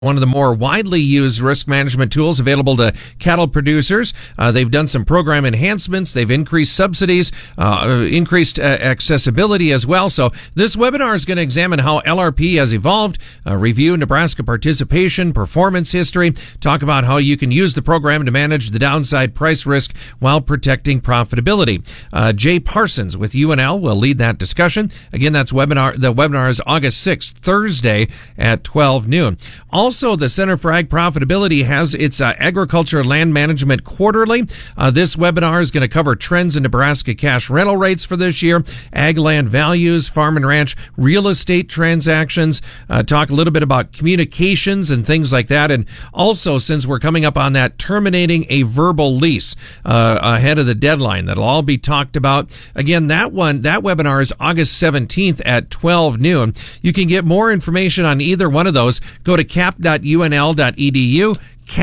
one of the more widely used risk management tools available to cattle producers. They've done some program enhancements. They've increased subsidies, increased accessibility as well. So this webinar is going to examine how LRP has evolved, review Nebraska participation, performance history, talk about how you can use the program to manage the downside price risk while protecting profitability. Jay Parsons with UNL will lead that discussion. Again, that's webinar. The webinar is August 6th, Thursday at 12 noon. Also, the Center for Ag Profitability has its Agriculture Land Management Quarterly. This webinar is going to cover trends in Nebraska cash rental rates for this year, ag land values, farm and ranch real estate transactions, talk a little bit about communications and things like that. And also, since we're coming up on that, terminating a verbal lease ahead of the deadline, that'll all be talked about. Again, that webinar is August 17th at 12 noon. You can get more information on either one of those. Go to cap.unl.edu,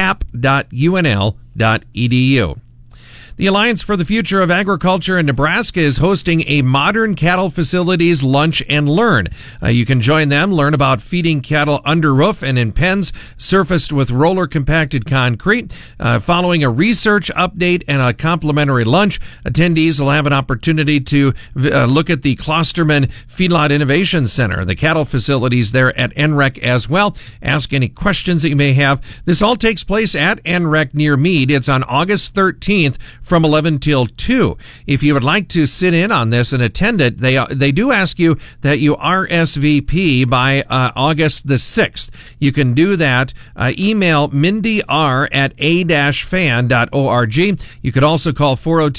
cap.unl.edu. The Alliance for the Future of Agriculture in Nebraska is hosting a Modern Cattle Facilities Lunch and Learn. You can join them, learn about feeding cattle under roof and in pens surfaced with roller compacted concrete. Following a research update and a complimentary lunch, attendees will have an opportunity to look at the Klosterman Feedlot Innovation Center, the cattle facilities there at NREC as well. Ask any questions that you may have. This all takes place at NREC near Meade. It's on August 13th. From 11 till 2. If you would like to sit in on this and attend it, they do ask you that you RSVP by August the 6th. You can do that. Email mindyr@a-fan.org. You could also call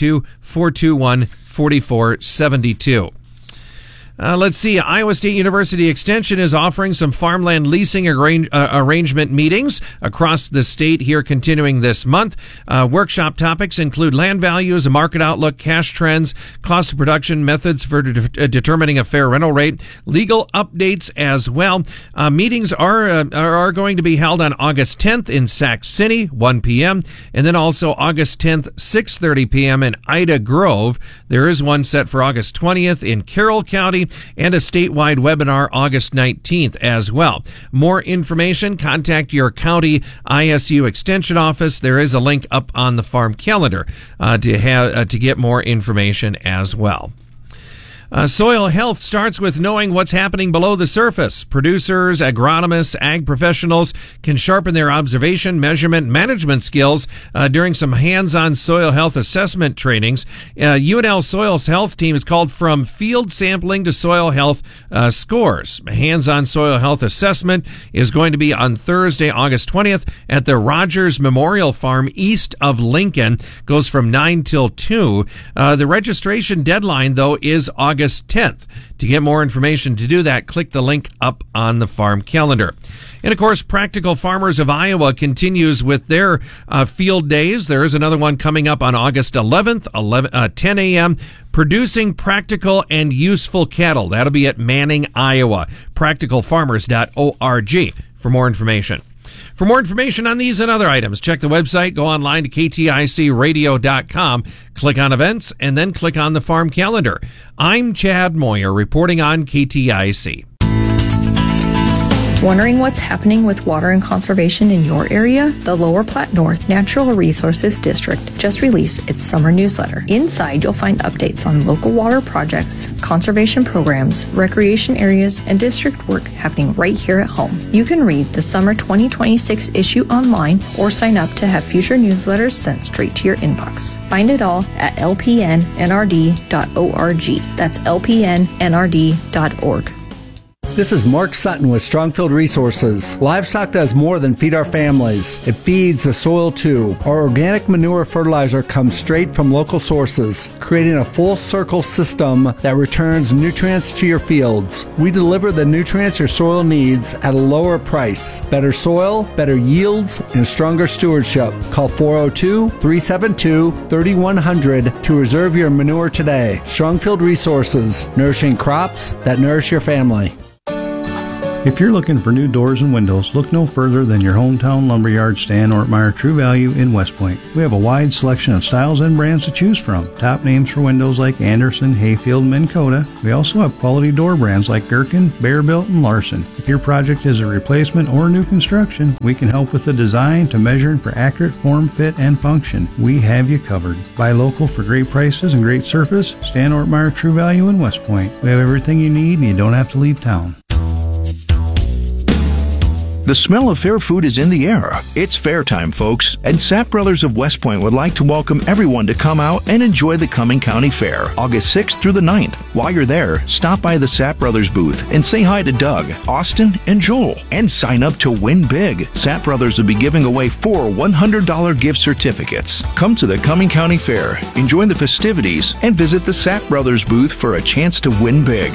402-421-4472. Let's see. Iowa State University Extension is offering some farmland leasing arrangement meetings across the state here continuing this month. Workshop topics include land values, a market outlook, cash trends, cost of production, methods for determining a fair rental rate, legal updates as well. Meetings are going to be held on August 10th in Sac City, 1 p.m., and then also August 10th, 6:30 p.m. in Ida Grove. There is one set for August 20th in Carroll County, and a statewide webinar August 19th as well. More information, contact your county ISU Extension office. There is a link up on the farm calendar to get more information as well. Soil health starts with knowing what's happening below the surface. Producers, agronomists, ag professionals can sharpen their observation, measurement, management skills during some hands-on soil health assessment trainings. UNL Soil Health team is called From Field Sampling to Soil Health Scores. A hands-on soil health assessment is going to be on Thursday, August 20th at the Rogers Memorial Farm east of Lincoln. Goes from 9 till 2. The registration deadline, though, is August 10th. To get more information to do that, click the link up on the farm calendar. And of course, Practical Farmers of Iowa continues with their field days. There is another one coming up on August 11th, 10 a.m., Producing Practical and Useful Cattle. That'll be at Manning, Iowa. Practicalfarmers.org for more information. For more information on these and other items, check the website, go online to kticradio.com, click on events, and then click on the farm calendar. I'm Chad Moyer reporting on KTIC. Wondering what's happening with water and conservation in your area? The Lower Platte North Natural Resources District just released its summer newsletter. Inside, you'll find updates on local water projects, conservation programs, recreation areas, and district work happening right here at home. You can read the summer 2026 issue online or sign up to have future newsletters sent straight to your inbox. Find it all at lpnnrd.org. That's lpnnrd.org. This is Mark Sutton with Strongfield Resources. Livestock does more than feed our families. It feeds the soil too. Our organic manure fertilizer comes straight from local sources, creating a full circle system that returns nutrients to your fields. We deliver the nutrients your soil needs at a lower price. Better soil, better yields, and stronger stewardship. Call 402-372-3100 to reserve your manure today. Strongfield Resources, nourishing crops that nourish your family. If you're looking for new doors and windows, look no further than your hometown lumberyard, Stan Ortmeyer True Value in West Point. We have a wide selection of styles and brands to choose from. Top names for windows like Anderson, Hayfield, and Minn Kota. We also have quality door brands like Gherkin, Bearbuilt, and Larson. If your project is a replacement or new construction, we can help with the design to measure for accurate form, fit, and function. We have you covered. Buy local for great prices and great service. Stan Ortmeyer True Value in West Point. We have everything you need and you don't have to leave town. The smell of fair food is in the air. It's fair time, folks, and Sapp Brothers of West Point would like to welcome everyone to come out and enjoy the Cumming County Fair, August 6th through the 9th. While you're there, stop by the Sapp Brothers booth and say hi to Doug, Austin, and Joel, and sign up to win big. Sapp Brothers will be giving away 4 $100 gift certificates. Come to the Cumming County Fair, enjoy the festivities, and visit the Sapp Brothers booth for a chance to win big.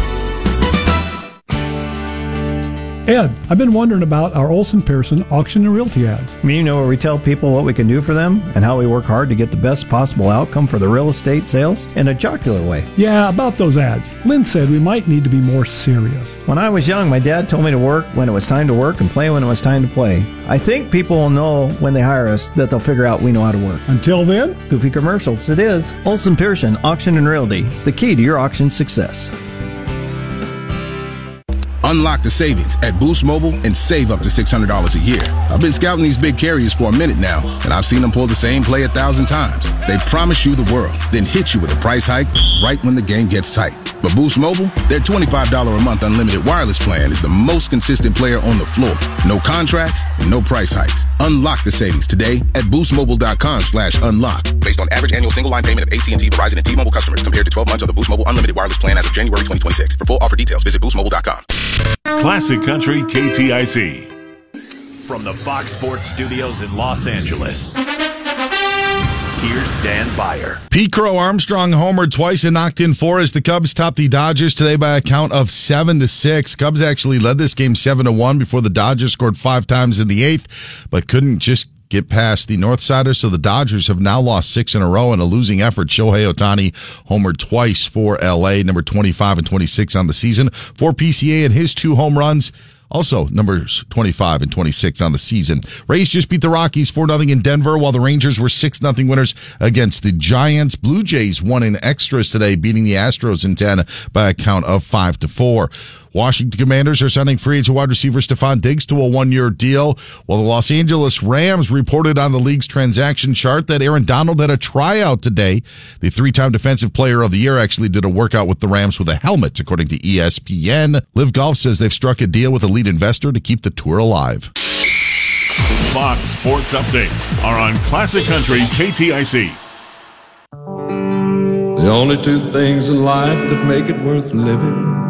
Ed, I've been wondering about our Olson Pearson auction and realty ads. You know where we tell people what we can do for them and how we work hard to get the best possible outcome for the real estate sales in a jocular way. Yeah, about those ads. Lynn said we might need to be more serious. When I was young, my dad told me to work when it was time to work and play when it was time to play. I think people will know when they hire us that they'll figure out we know how to work. Until then, goofy commercials, it is. Olson Pearson, Auction and Realty, the key to your auction success. Unlock the savings at Boost Mobile and save up to $600 a year. I've been scouting these big carriers for a minute now, and I've seen them pull the same play 1,000 times. They promise you the world, then hit you with a price hike right when the game gets tight. But Boost Mobile, their $25 a month unlimited wireless plan is the most consistent player on the floor. No contracts and no price hikes. Unlock the savings today at boostmobile.com/unlock. Based on average annual single line payment of AT&T, Verizon, and T-Mobile customers compared to 12 months of the Boost Mobile unlimited wireless plan as of January 2026. For full offer details, visit boostmobile.com. Classic Country KTIC. From the Fox Sports Studios in Los Angeles, here's Dan Beyer. Pete Crow Armstrong homered twice and knocked in 4 as the Cubs topped the Dodgers today by a count of 7-6. Cubs actually led this game 7-1 before the Dodgers scored 5 times in the 8th, but couldn't just get past the Northsiders, so the Dodgers have now lost 6 in a row in a losing effort. Shohei Ohtani homered twice for L.A., number 25 and 26 on the season. For PCA and his 2 home runs, also numbers 25 and 26 on the season. Rays just beat the Rockies 4-0 in Denver, while the Rangers were 6-0 winners against the Giants. Blue Jays won in extras today, beating the Astros in 10 by a count of 5-4. Washington Commanders are signing free agent wide receiver Stephon Diggs to a 1-year deal, while the Los Angeles Rams reported on the league's transaction chart that Aaron Donald had a tryout today. The 3-time Defensive Player of the Year actually did a workout with the Rams with a helmet, according to ESPN. Live Golf says they've struck a deal with a lead investor to keep the tour alive. Fox Sports Updates are on Classic Country KTIC. The only 2 things in life that make it worth living